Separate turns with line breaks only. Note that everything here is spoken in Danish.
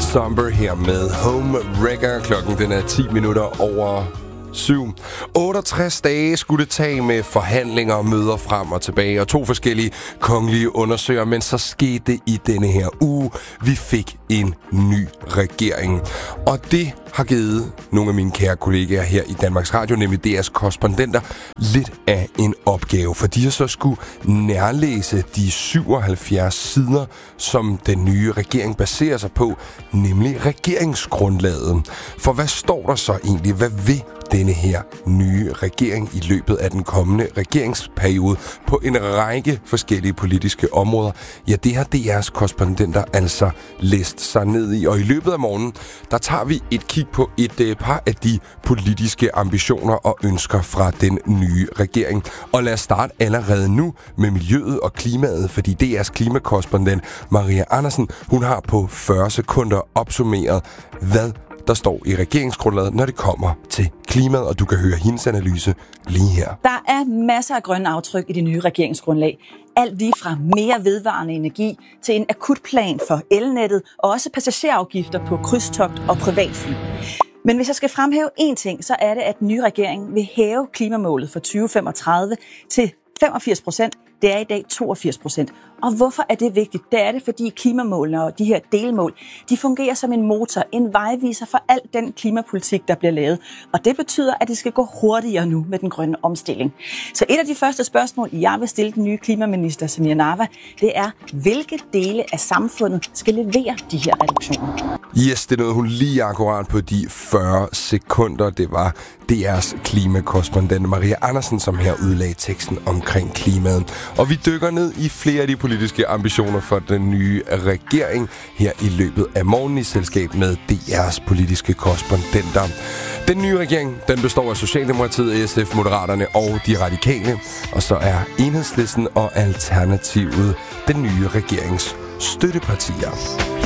Somber her med Home Wrecker. Klokken den er 10 minutter over 7. 68 dage skulle det tage med forhandlinger og møder frem og tilbage, og 2 forskellige kongelige undersøger, men så skete det i denne her uge. Vi fik en ny regering, og det har givet nogle af mine kære kollegaer her i Danmarks Radio, nemlig DR's korrespondenter, lidt af en opgave, for de har så skulle nærlæse de 77 sider, som den nye regering baserer sig på, nemlig regeringsgrundlaget. For hvad står der så egentlig? Hvad vil denne her nye regering i løbet af den kommende regeringsperiode på en række forskellige politiske områder? Ja, det har DR's korrespondenter altså læst sig ned i. Og i løbet af morgenen, der tager vi et kig på et par af de politiske ambitioner og ønsker fra den nye regering. Og lad os starte allerede nu med miljøet og klimaet, fordi DR's klimakorrespondent Maria Andersen, hun har på 40 sekunder opsummeret, hvad der står i regeringsgrundlaget, når det kommer til klimaet, og du kan høre hendes analyse lige her.
Der er masser af grønne aftryk i det nye regeringsgrundlag. Alt lige fra mere vedvarende energi til en akutplan for elnettet, og også passagerafgifter på krydstogt og privatfly. Men hvis jeg skal fremhæve én ting, så er det, at den nye regering vil hæve klimamålet for 2035 til 85%. Det er i dag 82%. Og hvorfor er det vigtigt? Det er det, fordi klimamålene og de her delmål, de fungerer som en motor, en vejviser for al den klimapolitik, der bliver lavet. Og det betyder, at det skal gå hurtigere nu med den grønne omstilling. Så et af de første spørgsmål, jeg vil stille den nye klimaminister, Samir Nawa, det er, hvilke dele af samfundet skal levere de her reduktioner?
Yes, det nåede hun lige akkurat på de 40 sekunder. Det var DR's klimakorrespondent Maria Andersen, som her udlagde teksten omkring klimaet. Og vi dykker ned i flere af de politiske ambitioner for den nye regering her i løbet af morgenen i selskab med DR's politiske korrespondenter. Den nye regering, den består af Socialdemokratiet, SF, Moderaterne og De Radikale. Og så er Enhedslisten og Alternativet den nye regerings støttepartier.